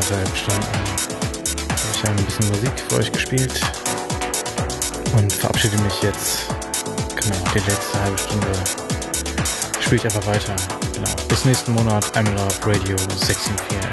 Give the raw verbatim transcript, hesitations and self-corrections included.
anderthalb Stunden habe ich ein bisschen Musik für euch gespielt und verabschiede mich jetzt. Genau, die letzte halbe Stunde spiele ich einfach weiter. Genau. Bis nächsten Monat. I'm Love Radio sechs vier.